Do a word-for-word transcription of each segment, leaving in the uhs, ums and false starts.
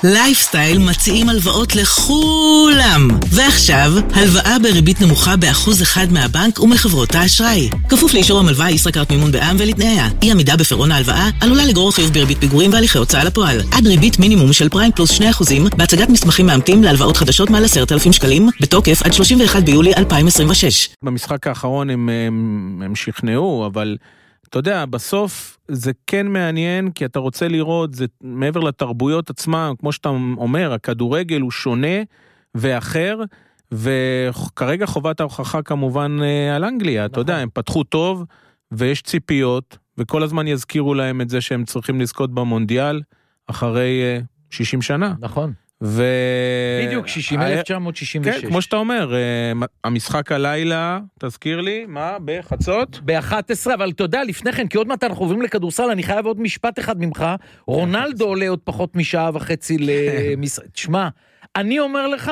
לייפסטייל מציעים הלוואות לכולם. ועכשיו, הלוואה בריבית נמוכה באחוז אחד מהבנק ומחברות האשראי. כפוף לאישור המלווה ישראכרט מימון בע"מ ולתנאיה. אי עמידה בפירעון ההלוואה עלולה לגרור חיוב בריבית פיגורים והליכי הוצאה לפועל. עד ריבית מינימום של פריים פלוס שני אחוזים בהצגת מסמכים מאמתים להלוואות חדשות מעל עשרת אלפים שקלים, בתוקף עד שלושים ואחד ביולי אלפיים עשרים ושש. במשחק האחרון הם, הם, הם שכנעו, אבל אתה יודע, בסוף זה כן מעניין, כי אתה רוצה לראות, זה מעבר לתרבויות עצמה, כמו שאתה אומר, הכדורגל הוא שונה ואחר, וכרגע חובת ההוכחה כמובן על אנגליה, אתה יודע, הם פתחו טוב, ויש ציפיות, וכל הזמן יזכירו להם את זה שהם צריכים לזכות במונדיאל, אחרי שישים שנה. נכון. ו... בדיוק, שישים, אלף תשע מאות שישים ושש. כן, כמו שאתה אומר, המשחק הלילה, תזכיר לי, מה? בחצות? ב-אחת עשרה, אבל אתה יודע, לפני כן, כי עוד מעט אנחנו עוברים לכדורסל, אני חייב עוד משפט אחד ממך, רונלדו עולה עוד פחות משעה וחצי למשחק. תשמע, אני אומר לך,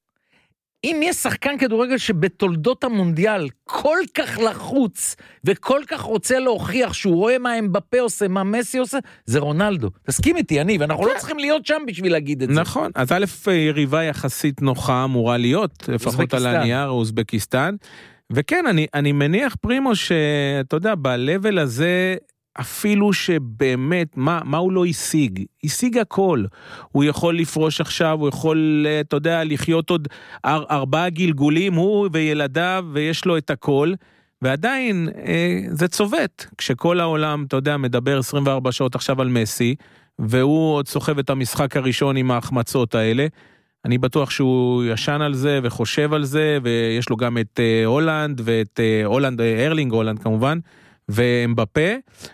אם יש שחקן כדורגל שבתולדות המונדיאל כל כך לחוץ וכל כך רוצה להוכיח שהוא רואה מה אמבפה עושה, מה מסי עושה, זה רונלדו. תסכים איתי, אני, ואנחנו לא צריכים להיות שם בשביל להגיד את זה. נכון, אז א' יריבה יחסית נוחה אמורה להיות, לפחות על הנייר, אוזבקיסטן, וכן, אני, אני מניח פרימו שאתה יודע, ב-level הזה אפילו שבאמת, מה, מה הוא לא השיג? השיג הכל. הוא יכול לפרוש עכשיו, הוא יכול, אתה יודע, לחיות עוד אר, ארבעה גלגולים, הוא וילדיו, ויש לו את הכל, ועדיין אה, זה צובט. כשכל העולם, אתה יודע, מדבר עשרים וארבע שעות עכשיו על מסי, והוא עוד סוחב את המשחק הראשון עם ההחמצות האלה, אני בטוח שהוא ישן על זה וחושב על זה, ויש לו גם את אה, הולנד, ואת אה, הולנד, אה, ארלינג הולנד כמובן, ואמבפה,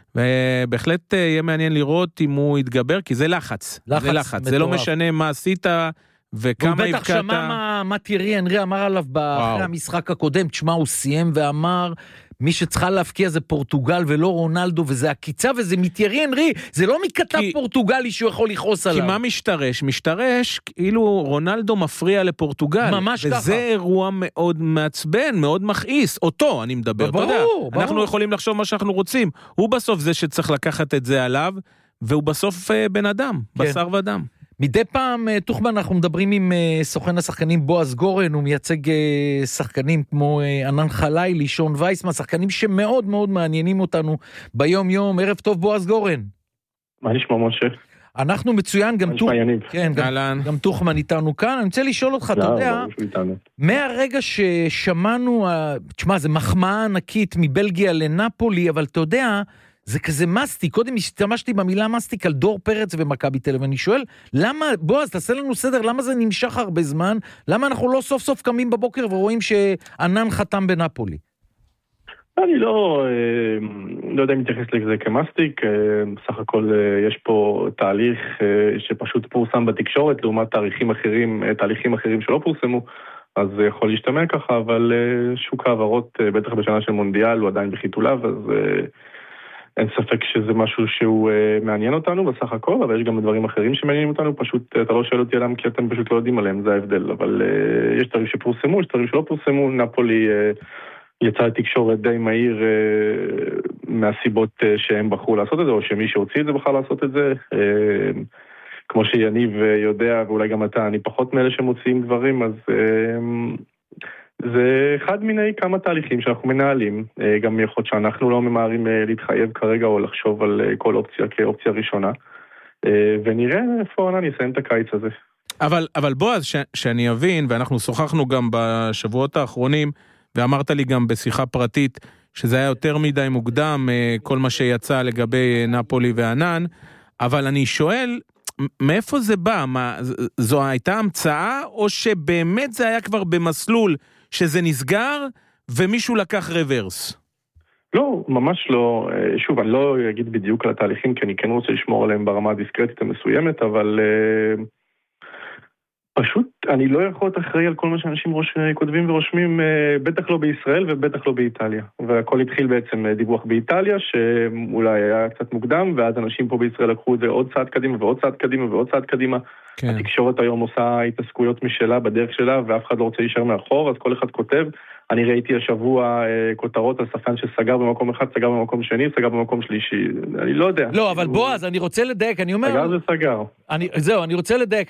ובהחלט יהיה מעניין לראות אם הוא יתגבר, כי זה לחץ, לחץ זה לחץ, מטורף. זה לא משנה מה עשית, וכמה הבקעת. הוא בטח שמע מה, מה תירי אנרי אמר עליו אחרי המשחק הקודם, תשמע, הוא סיים ואמר, מי שצריכה להפקיע זה פורטוגל ולא רונלדו, וזה הקיצה, וזה מתירי אנרי, זה לא מכתב כי, פורטוגלי שהוא יכול לכעוס עליו. כי מה משתרש? משתרש, כאילו רונלדו מפריע לפורטוגל. ממש וזה ככה. וזה אירוע מאוד מעצבן, מאוד מכעיס. אותו, אני מדבר, ברור, אתה יודע. ברור. אנחנו יכולים לחשוב מה שאנחנו רוצים. הוא בסוף זה שצריך לקחת את זה עליו, והוא בסוף בן אדם, כן. בשר ודם. מדי פעם, תוכמן, אנחנו מדברים עם סוכן השחקנים בועז גורן, הוא מייצג שחקנים כמו ענן חלילי, שון וייסמן, שחקנים שמאוד מאוד מעניינים אותנו ביום יום. ערב טוב בועז גורן. מה נשמע משה? אנחנו מצוין, גם תוכמן, כן, גם, גם תוכמן איתנו כאן. אני רוצה לשאול אותך, אתה יודע, מהרגע ששמענו, תשמע, זה מחמאה ענקית מבלגיה לנפולי, אבל אתה יודע, זה כזה מסטי, קודם השתמשתי במילה מסטיק על דור פרץ ומכבי תל אביב, ואני שואל, למה, בוא, אז תעשה לנו סדר, למה זה נמשך הרבה זמן? למה אנחנו לא סוף סוף קמים בבוקר ורואים שענן חתם בנפולי? אני לא, לא יודע אם מתייחס לזה כמסטיק, בסך הכל יש פה תהליך שפשוט פורסם בתקשורת, לעומת תאריכים אחרים, תהליכים אחרים שלא פורסמו, אז זה יכול להשתמע ככה, אבל שוק העברות, בטח בשנה של מונדיאל, הוא עדיין בחיתוליו, אז אין ספק שזה משהו שהוא uh, מעניין אותנו בסך הכל, אבל יש גם דברים אחרים שמעניינים אותנו, פשוט אתה לא שואל אותי עליהם כי אתם פשוט לא יודעים עליהם, זה ההבדל, אבל uh, יש דברים שפורסמו, יש דברים שלא פורסמו, נפולי uh, יצא לתקשורת די מהיר uh, מהסיבות uh, שהם בחרו לעשות את זה, או שמי שהוציא את זה בחר לעשות את זה, uh, כמו שיניב יודע, ואולי גם אתה, אני פחות מאלה שמוציאים דברים, אז... Uh, זה אחד מיני כמה תהליכים שאנחנו מנהלים, גם יכול שאנחנו לא ממהרים להתחייב כרגע או לחשוב על כל אופציה כאופציה ראשונה, ונראה איפה אני אסיים את הקיץ הזה. אבל, אבל בועז, ש, שאני אבין, ואנחנו שוחחנו גם בשבועות האחרונים, ואמרת לי גם בשיחה פרטית, שזה היה יותר מדי מוקדם, כל מה שיצא לגבי נפולי וענן, אבל אני שואל, מאיפה זה בא? מה, זו הייתה המצאה, או שבאמת זה היה כבר במסלול שזה נסגר, ומישהו לקח רוורס? לא, ממש לא. שוב, אני לא אגיד בדיוק על התהליכים, כי אני כן רוצה לשמור עליהם ברמה הדיסקרטית המסוימת, אבל uh, פשוט אני לא יכול להיות אחראי על כל מה שאנשים ראש, כותבים ורושמים, uh, בטח לא בישראל ובטח לא באיטליה. והכל התחיל בעצם דיווח באיטליה, שאולי היה קצת מוקדם, ואז אנשים פה בישראל לקחו את זה עוד צעד קדימה ועוד צעד קדימה ועוד צעד קדימה. כן. התקשורת היום עושה התעסקויות משלה בדרך שלה, ואף אחד לא רוצה להישאר מאחור, אז כל אחד כותב. אני ראיתי השבוע אה, כותרות על שחקן שסגר במקום אחד, סגר במקום שני, סגר במקום שלישי. אני לא יודע. לא, אבל בועז, אני רוצה לדייק, אני אומר... סגר זה סגר. אני, זהו, אני רוצה לדייק.